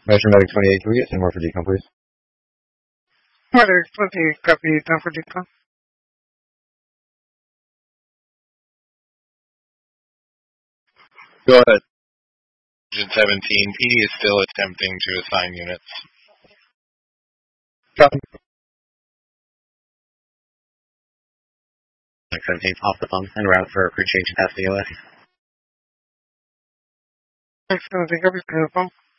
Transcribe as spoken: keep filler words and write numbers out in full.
Master Medic twenty-eight, can we get ten more for decom, please? Medic twenty-eight, copy, ten for decom. Go ahead. Agent seventeen, P D is still attempting to assign units. Copy. seventeen, off the phone, and route for crew change past the O S. seventeen, copy, stay on the phone.